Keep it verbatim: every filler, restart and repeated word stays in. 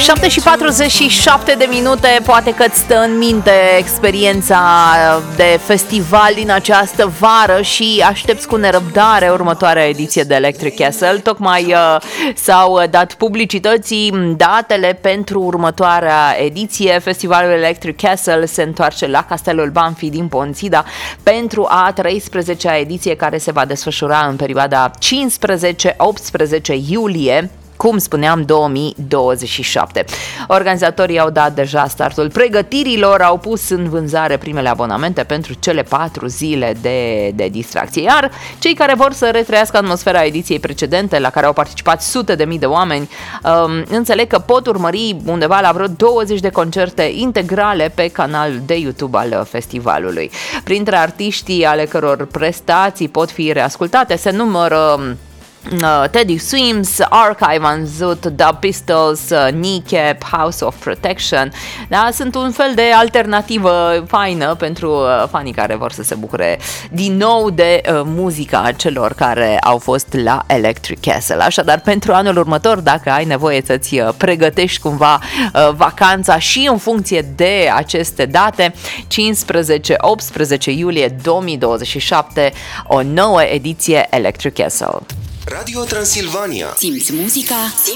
șapte și patruzeci și șapte de minute, poate că îți stă în minte experiența de festival din această vară și aștepți cu nerăbdare următoarea ediție de Electric Castle. Tocmai uh, s-au dat publicității datele pentru următoarea ediție. Festivalul Electric Castle se întoarce la Castelul Banfi din Pontida pentru a treisprezecea ediție, care se va desfășura în perioada cincisprezece optsprezece iulie, cum spuneam, două mii douăzeci și șapte. Organizatorii au dat deja startul pregătirilor, au pus în vânzare primele abonamente pentru cele patru zile de, de distracție, iar cei care vor să retrăiască atmosfera ediției precedente, la care au participat sute de mii de oameni, um, înțeleg că pot urmări undeva la vreo douăzeci de concerte integrale pe canalul de YouTube al festivalului. Printre artiștii ale căror prestații pot fi reascultate se numără Uh, Teddy Swims, Archive, am văzut, The Pistols, uh, Kneecap, House of Protection. Da? Sunt un fel de alternativă faină pentru uh, fanii care vor să se bucure din nou de uh, muzica celor care au fost la Electric Castle. Așadar, pentru anul următor, dacă ai nevoie să-ți uh, pregătești cumva uh, vacanța și în funcție de aceste date, cincisprezece optsprezece iulie două mii douăzeci și șapte, o nouă ediție Electric Castle. Radio Transilvania. Simți muzica?